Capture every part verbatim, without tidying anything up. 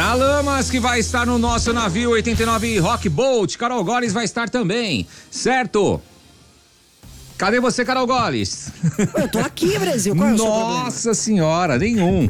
A Lamas, que vai estar no nosso navio oitenta e nove Rock Boat. Carol Goles vai estar também, certo? Cadê você, Carol Goles? Eu tô aqui, Brasil. Qual é o seu problema? Nossa senhora, nenhum.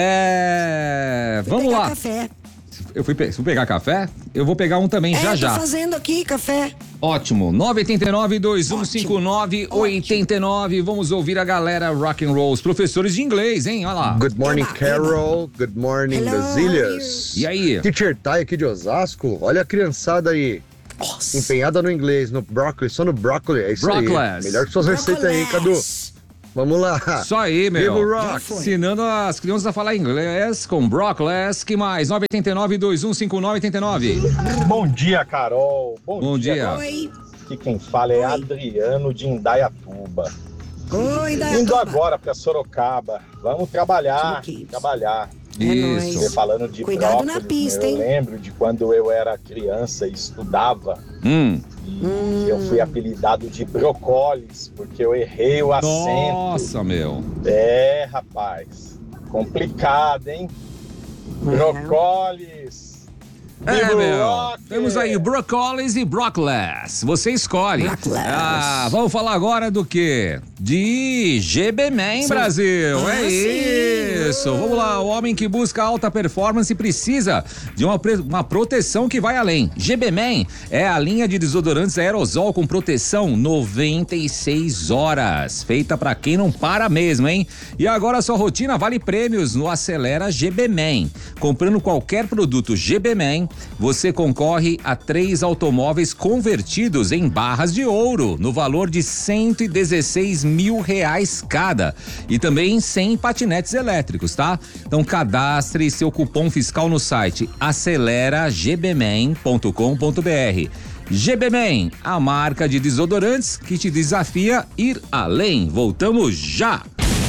É... Fui Vamos pegar lá. Café. Eu fui, pe... fui pegar café? Eu vou pegar um também É, já tô já. fazendo aqui café. Ótimo. nove oito nove, dois um cinco nove, oito nove. Vamos ouvir a galera rock and roll, os professores de inglês, hein? Olha lá. Good morning, Eba, Carol. Good morning, Hello, das ilhas. E aí? Teacher Thay aqui de Osasco. Olha a criançada aí. Nossa. Empenhada no inglês, no brócolis, só no brócolis. É isso Brócolis. aí. Melhor que suas receitas aí, Cadu. Vamos lá. Isso aí, meu. Viva o rock. Ensinando as crianças a falar inglês com brócolis. Que mais? nove oito nove, dois um cinco nove, oito nove. Bom dia, Carol. Bom, Bom dia. Oi. Aqui quem fala é Oi. Adriano de Indaiatuba. Oi, Indo Dayatuba. agora para Sorocaba. Vamos trabalhar, Chique. trabalhar. É Isso. Você falando de Cuidado brócolis, na pista, eu hein? lembro de quando eu era criança e estudava. Hum. E Hum. eu fui apelidado de Brocólis, porque eu errei o acento. Nossa, meu. É, rapaz. Complicado, hein? Brocólis. É, Viva o meu. rock! Temos aí brócolis e brócolis. Você escolhe. Brócolis. Ah, vamos falar agora do quê? De G B Man, Brasil. Ah, é sim. isso. Vamos lá. O homem que busca alta performance precisa de uma, pre- uma proteção que vai além. G B Man é a linha de desodorantes aerosol com proteção noventa e seis horas. Feita pra quem não para mesmo, hein? E agora sua rotina vale prêmios no Acelera G B Man. Comprando qualquer produto G B Man, você concorre a três automóveis convertidos em barras de ouro, no valor de cento e dezesseis mil reais cada. E também cem patinetes elétricos, tá? Então cadastre seu cupom fiscal no site acelera g b man ponto com ponto b r. G B Man, a marca de desodorantes que te desafia ir além. Voltamos já!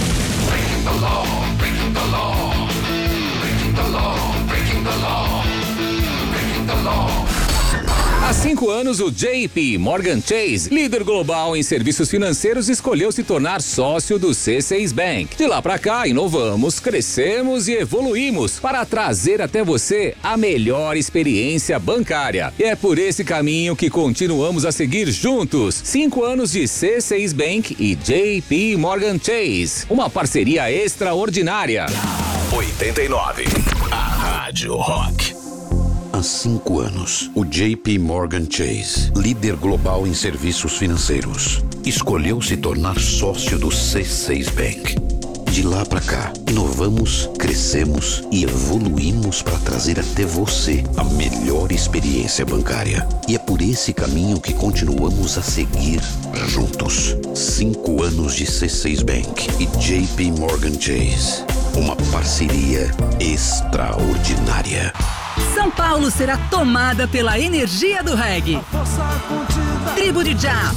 Há cinco anos, o J P Morgan Chase, líder global em serviços financeiros, escolheu se tornar sócio do C seis Bank. De lá pra cá, inovamos, crescemos e evoluímos para trazer até você a melhor experiência bancária. E é por esse caminho que continuamos a seguir juntos. Cinco anos de C seis Bank e J P Morgan Chase. Uma parceria extraordinária. oitenta e nove. A Rádio Rock. Há cinco anos, o J P Morgan Chase, líder global em serviços financeiros, escolheu se tornar sócio do C seis Bank. De lá pra cá, inovamos, crescemos e evoluímos para trazer até você a melhor experiência bancária. E é por esse caminho que continuamos a seguir juntos. Cinco anos de C seis Bank e J P Morgan Chase. Uma parceria extraordinária. São Paulo será tomada pela energia do reggae. Tribo de Jah.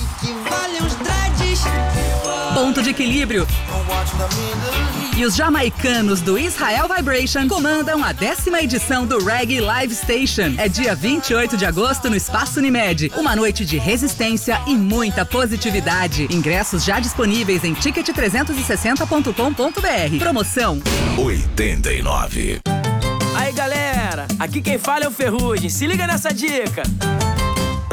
Ponto de Equilíbrio. E os jamaicanos do Israel Vibration comandam a décima edição do Reggae Live Station. É dia vinte e oito de agosto no Espaço Unimed. Uma noite de resistência e muita positividade. Ingressos já disponíveis em ticket trezentos e sessenta ponto com ponto b r. Promoção oitenta e nove. Aí galera, aqui quem fala é o Ferrugem, se liga nessa dica.